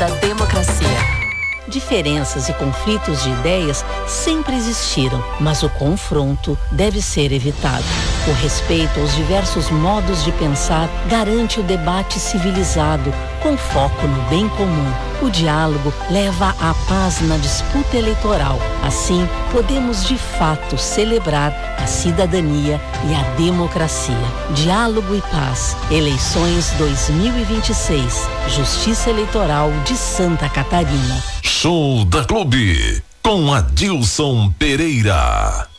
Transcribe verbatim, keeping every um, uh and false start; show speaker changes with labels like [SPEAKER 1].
[SPEAKER 1] da democracia.
[SPEAKER 2] Diferenças e conflitos de ideias sempre existiram, mas o confronto deve ser evitado. O respeito aos diversos modos de pensar garante o debate civilizado, com foco no bem comum. O diálogo leva à paz na disputa eleitoral. Assim, podemos de fato celebrar a cidadania e a democracia. Diálogo e paz. Eleições dois mil e vinte e seis. Justiça Eleitoral de Santa Catarina.
[SPEAKER 3] Show da Clube com Adilson Pereira.